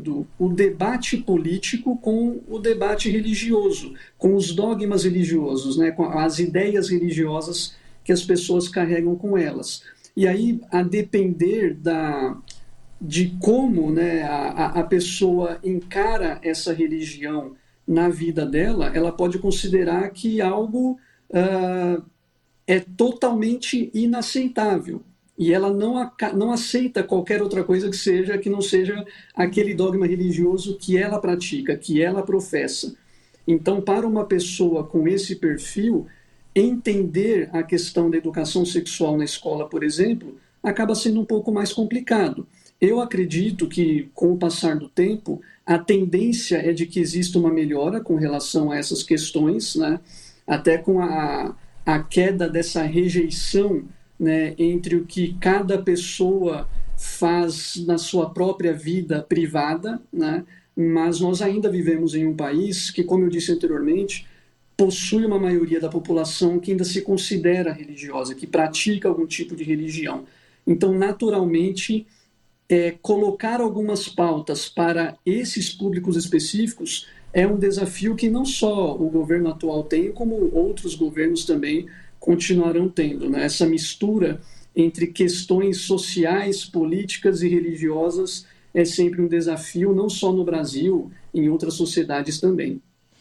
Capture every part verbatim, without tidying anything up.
misturando o debate político com o debate religioso, com os dogmas religiosos, né, com as ideias religiosas que as pessoas carregam com elas. E aí, a depender da, de como, né, a, a pessoa encara essa religião na vida dela, ela pode considerar que algo uh, é totalmente inaceitável. E ela não, não aceita qualquer outra coisa que seja que não seja aquele dogma religioso que ela pratica, que ela professa. Então, para uma pessoa com esse perfil, entender a questão da educação sexual na escola, por exemplo, acaba sendo um pouco mais complicado. Eu acredito que, com o passar do tempo, a tendência é de que exista uma melhora com relação a essas questões, né? Até com a, a queda dessa rejeição, né, entre o que cada pessoa faz na sua própria vida privada, né? Mas nós ainda vivemos em um país que, como eu disse anteriormente, possui uma maioria da população que ainda se considera religiosa, que pratica algum tipo de religião. Então, naturalmente, é, colocar algumas pautas para esses públicos específicos é um desafio que não só o governo atual tem, como outros governos também continuarão tendo, né? Essa mistura entre questões sociais, políticas e religiosas é sempre um desafio, não só no Brasil, em outras sociedades também.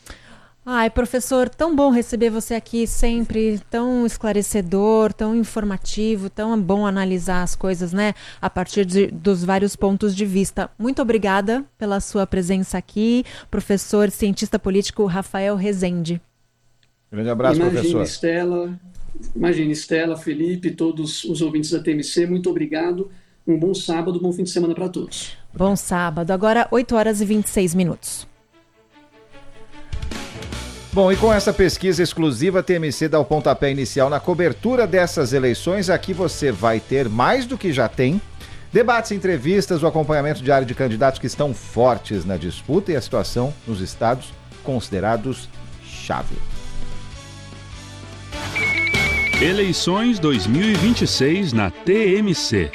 Ai, professor, tão bom receber você aqui sempre, tão esclarecedor, tão informativo, tão bom analisar as coisas, né, a partir de, dos vários pontos de vista. Muito obrigada pela sua presença aqui, professor cientista político Rafael Rezende. Grande abraço, Imagine, professor. Estela, imagine, Estela, Felipe, todos os ouvintes da T M C, muito obrigado. Um bom sábado, bom fim de semana para todos. Bom sábado, agora oito horas e vinte e seis minutos. Bom, e com essa pesquisa exclusiva, a T M C dá o pontapé inicial na cobertura dessas eleições. Aqui você vai ter mais do que já tem: debates, entrevistas, o acompanhamento diário de candidatos que estão fortes na disputa e a situação nos estados considerados chave. Eleições dois mil e vinte e seis na T M C.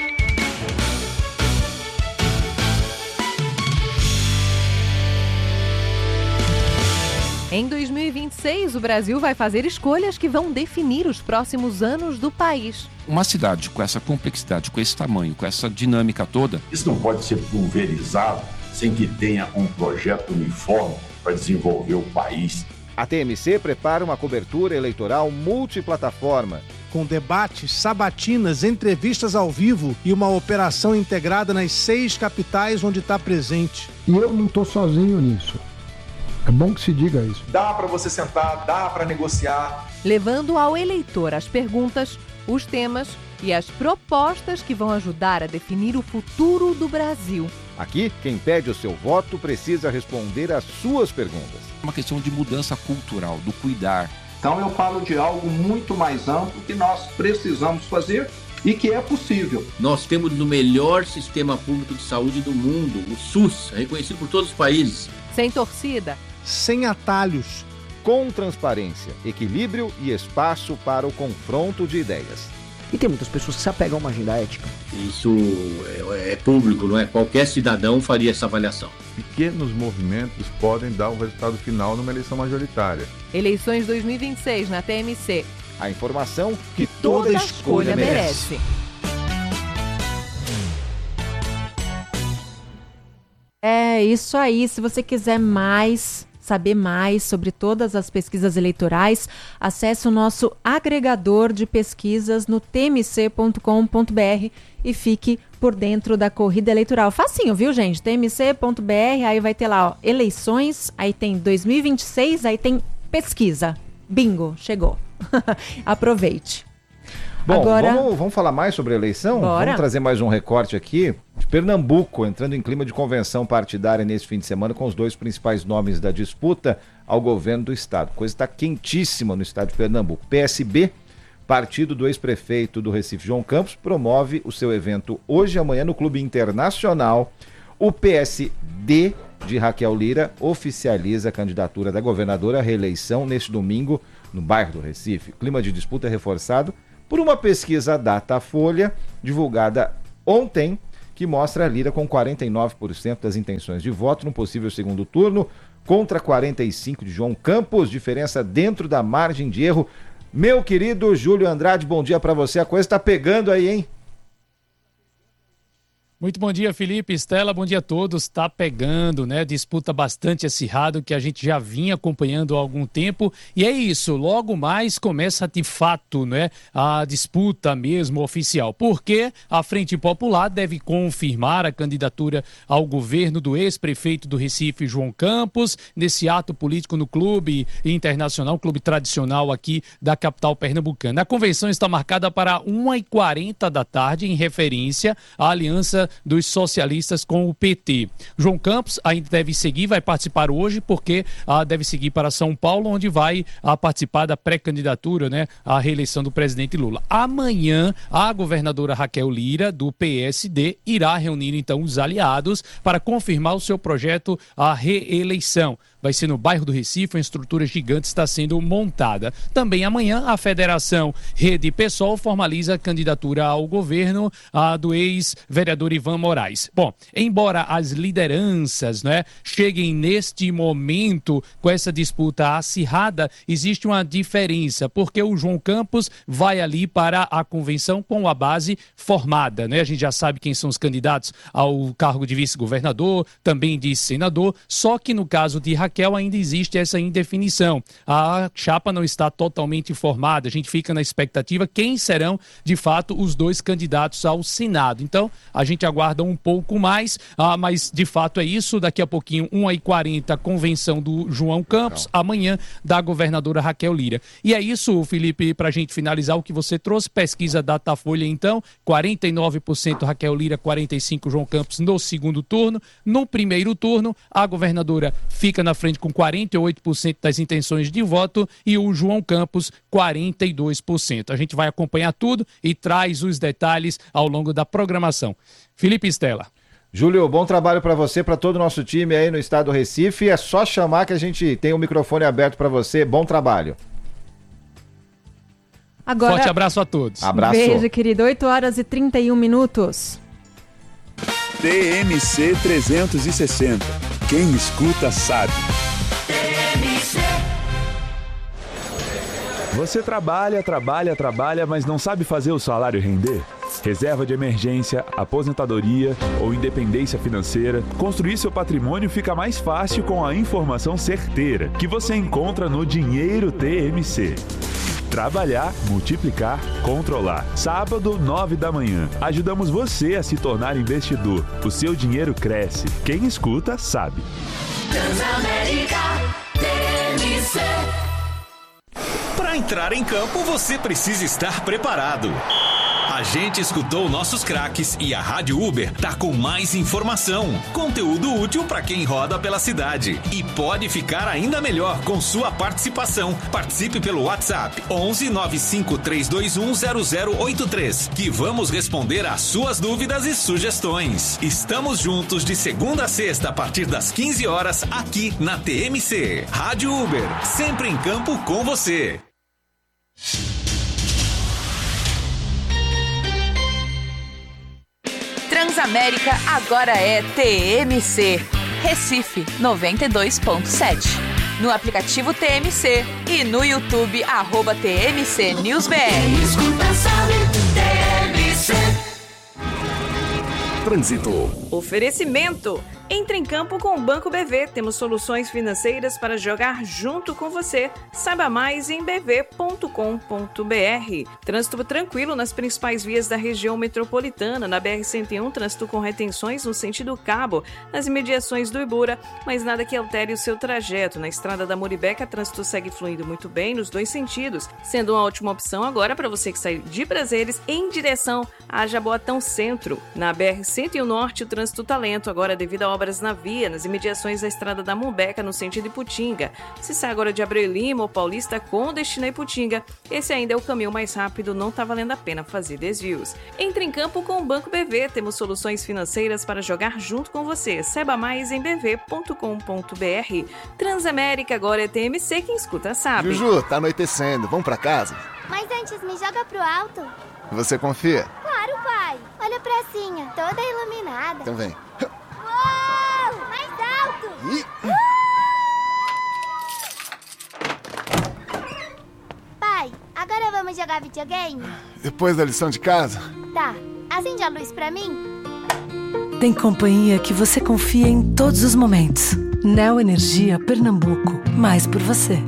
Em dois mil e vinte e seis, o Brasil vai fazer escolhas que vão definir os próximos anos do país. Uma cidade com essa complexidade, com esse tamanho, com essa dinâmica toda... Isso não pode ser pulverizado sem que tenha um projeto uniforme para desenvolver o país. A T M C prepara uma cobertura eleitoral multiplataforma. Com debates, sabatinas, entrevistas ao vivo e uma operação integrada nas seis capitais onde está presente. E eu não estou sozinho nisso. É bom que se diga isso. Dá para você sentar, dá para negociar. Levando ao eleitor as perguntas, os temas e as propostas que vão ajudar a definir o futuro do Brasil. Aqui, quem pede o seu voto precisa responder às suas perguntas. É uma questão de mudança cultural, do cuidar. Então eu falo de algo muito mais amplo que nós precisamos fazer e que é possível. Nós temos o melhor sistema público de saúde do mundo, o SUS, reconhecido por todos os países. Sem torcida. Sem atalhos. Com transparência, equilíbrio e espaço para o confronto de ideias. E tem muitas pessoas que se apegam a uma agenda ética. Isso é, é público, não é? Qualquer cidadão faria essa avaliação. Pequenos movimentos podem dar o resultado final numa eleição majoritária. Eleições dois mil e vinte e seis na T M C. A informação que, que toda, toda escolha, escolha merece. merece. É isso aí. Se você quiser mais... saber mais sobre todas as pesquisas eleitorais, acesse o nosso agregador de pesquisas no t m c ponto com ponto b r e fique por dentro da corrida eleitoral. Facinho, viu, gente? t m c ponto b r, aí vai ter lá, ó, eleições, aí tem dois mil e vinte e seis, aí tem pesquisa. Bingo, chegou. Aproveite. Bom, Agora... vamos, vamos falar mais sobre a eleição? Bora. Vamos trazer mais um recorte aqui de Pernambuco, entrando em clima de convenção partidária nesse fim de semana com os dois principais nomes da disputa ao governo do estado. Coisa está quentíssima no estado de Pernambuco. P S B, partido do ex-prefeito do Recife, João Campos, promove o seu evento hoje e amanhã no Clube Internacional. O P S D de Raquel Lira oficializa a candidatura da governadora à reeleição neste domingo no bairro do Recife. Clima de disputa reforçado por uma pesquisa Datafolha, divulgada ontem, que mostra a Lira com quarenta e nove por cento das intenções de voto no possível segundo turno, contra quarenta e cinco por cento de João Campos, diferença dentro da margem de erro. Meu querido Júlio Andrade, bom dia para você. A coisa está pegando aí, hein? Muito bom dia, Felipe, Estela, bom dia a todos. Está pegando, né? Disputa bastante acirrada que a gente já vinha acompanhando há algum tempo. E é isso, logo mais começa de fato, né, a disputa mesmo oficial. Porque a Frente Popular deve confirmar a candidatura ao governo do ex-prefeito do Recife, João Campos, nesse ato político no clube internacional, clube tradicional aqui da capital pernambucana. A convenção está marcada para uma e quarenta da tarde, em referência à aliança dos socialistas com o P T. João Campos ainda deve seguir, vai participar hoje, porque ah, deve seguir para São Paulo, onde vai ah, participar da pré-candidatura, né, à reeleição do presidente Lula. Amanhã, a governadora Raquel Lira, do P S D, irá reunir então os aliados para confirmar o seu projeto à reeleição. Vai ser no bairro do Recife, uma estrutura gigante está sendo montada. Também amanhã, a Federação Rede PSOL formaliza a candidatura ao governo a, do ex-vereador Ivan Moraes. Bom, embora as lideranças, né, cheguem neste momento com essa disputa acirrada, existe uma diferença, porque o João Campos vai ali para a convenção com a base formada, né? A gente já sabe quem são os candidatos ao cargo de vice-governador, também de senador, só que no caso de Raquel ainda existe essa indefinição. A chapa não está totalmente formada, a gente fica na expectativa quem serão, de fato, os dois candidatos ao Senado. Então, a gente aguarda um pouco mais, ah, mas de fato é isso. Daqui a pouquinho, uma e quarenta, convenção do João Campos, amanhã da governadora Raquel Lira. E é isso, Felipe, para a gente finalizar o que você trouxe, pesquisa Datafolha, então, quarenta e nove por cento Raquel Lira, quarenta e cinco por cento João Campos no segundo turno. No primeiro turno, a governadora fica na frente com quarenta e oito por cento das intenções de voto e o João Campos, quarenta e dois por cento. A gente vai acompanhar tudo e traz os detalhes ao longo da programação. Felipe Estela. Júlio, bom trabalho para você, para todo o nosso time aí no estado do Recife. É só chamar que a gente tem o microfone aberto para você. Bom trabalho. Agora, forte abraço a todos. Abraço. Beijo, querido. oito horas e trinta e um minutos. T M C trezentos e sessenta. Quem escuta sabe. Você trabalha, trabalha, trabalha, mas não sabe fazer o salário render? Reserva de emergência, aposentadoria ou independência financeira, construir seu patrimônio fica mais fácil com a informação certeira que você encontra no Dinheiro T M C. Trabalhar, multiplicar, controlar. Sábado, nove da manhã. Ajudamos você a se tornar investidor. O seu dinheiro cresce. Quem escuta, sabe. Transamérica T M C. Para entrar em campo, você precisa estar preparado. A gente escutou nossos craques e a Rádio Uber tá com mais informação, conteúdo útil para quem roda pela cidade. E pode ficar ainda melhor com sua participação. Participe pelo WhatsApp onze nove cinco três dois um zero zero oito três, que vamos responder às suas dúvidas e sugestões. Estamos juntos de segunda a sexta a partir das quinze horas aqui na T M C. Rádio Uber, sempre em campo com você. Transamérica agora é T M C. Recife noventa e dois ponto sete. No aplicativo T M C e no YouTube, arroba T M C News B R. Escuta, sabe, T M C. Trânsito. Oferecimento. Entre em campo com o Banco B V. Temos soluções financeiras para jogar junto com você. Saiba mais em b v ponto com ponto b r. Trânsito tranquilo nas principais vias da região metropolitana. Na B R cento e um, trânsito com retenções no sentido cabo, nas imediações do Ibura, mas nada que altere o seu trajeto. Na estrada da Muribeca, trânsito segue fluindo muito bem nos dois sentidos, sendo uma ótima opção agora para você que sai de Prazeres em direção a Jaboatão Centro. Na B R cento e um Norte, o trânsito tá lento agora devido a obras na via, nas imediações da estrada da Mumbeca, no sentido Iputinga. Se sai agora de Abreu Lima ou Paulista com destino a Iputinga, esse ainda é o caminho mais rápido, não tá valendo a pena fazer desvios. Entre em campo com o Banco B V, temos soluções financeiras para jogar junto com você. Saiba mais em b v ponto com ponto b r. Transamérica agora é T M C, quem escuta sabe. Juju, tá anoitecendo, vamos pra casa? Mas antes me joga pro alto. Você confia? Claro, pai. Olha a pracinha, toda iluminada. Então vem. Uou! Mais alto! E... Pai, agora vamos jogar videogame? Depois da lição de casa? Tá. Acende a luz pra mim. Tem companhia que você confia em todos os momentos. Neo Energia Pernambuco. Mais por você.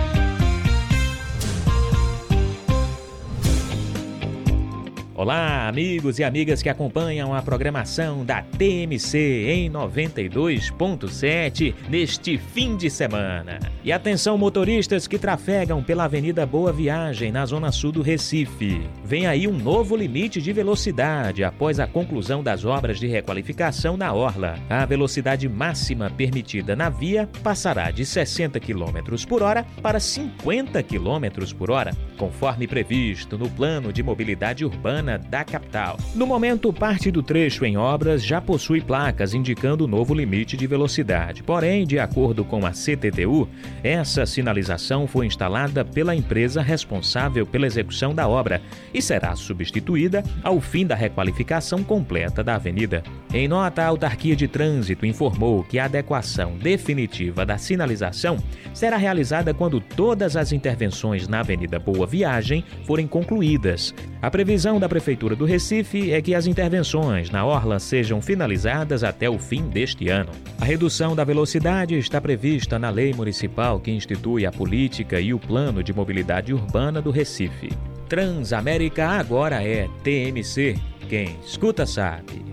Olá, amigos e amigas que acompanham a programação da T M C em noventa e dois ponto sete neste fim de semana. E atenção, motoristas que trafegam pela Avenida Boa Viagem, na zona sul do Recife. Vem aí um novo limite de velocidade após a conclusão das obras de requalificação na orla. A velocidade máxima permitida na via passará de sessenta quilômetros por hora para cinquenta quilômetros por hora, conforme previsto no Plano de Mobilidade Urbana da capital. No momento, parte do trecho em obras já possui placas indicando o novo limite de velocidade. Porém, de acordo com a C T T U, essa sinalização foi instalada pela empresa responsável pela execução da obra e será substituída ao fim da requalificação completa da avenida. Em nota, a Autarquia de Trânsito informou que a adequação definitiva da sinalização será realizada quando todas as intervenções na Avenida Boa Viagem forem concluídas. A previsão da Prefeitura do Recife é que as intervenções na orla sejam finalizadas até o fim deste ano. A redução da velocidade está prevista na Lei Municipal que institui a política e o Plano de Mobilidade Urbana do Recife. Transamérica agora é T M C. Quem escuta sabe.